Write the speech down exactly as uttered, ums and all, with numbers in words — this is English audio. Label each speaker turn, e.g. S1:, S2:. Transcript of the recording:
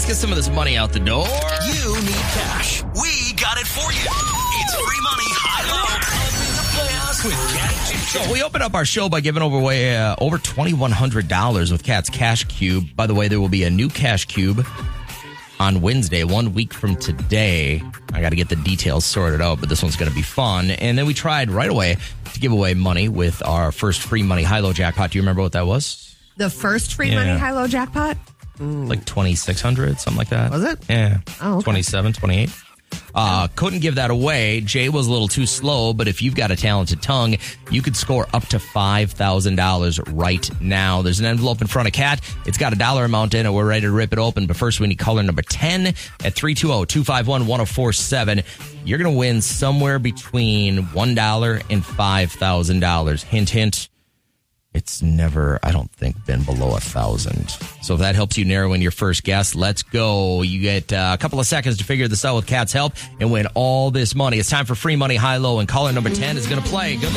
S1: let's get some of this money out the door.
S2: You need cash. We got it for you. It's free money, high-low. With Cat and
S1: So we open up our show by giving away uh, over twenty-one hundred dollars with Cat's Cash Cube. By the way, there will be a new Cash Cube on Wednesday, one week from today. I got to get the details sorted out, but this one's going to be fun. And then we tried right away to give away money with our first free money high-low jackpot. Do you remember what that was?
S3: The first free
S1: Yeah.
S3: money high-low jackpot?
S1: Like twenty-six hundred, something like that.
S3: Was it?
S1: Yeah.
S3: Oh, okay.
S1: twenty-seven, twenty-eight. Uh, couldn't give that away. Jay was a little too slow, but if you've got a talented tongue, you could score up to five thousand dollars right now. There's an envelope in front of Kat. It's got a dollar amount in it. We're ready to rip it open, but first we need caller number ten at three two zero, two five one, one zero four seven. You're going to win somewhere between one dollar and five thousand dollars. Hint, hint. It's never, I don't think, been below a thousand. So if that helps you narrow in your first guess, let's go. You get uh, a couple of seconds to figure this out with Kat's help and win all this money. It's time for free money high-low, and caller number ten is going to play. Good luck.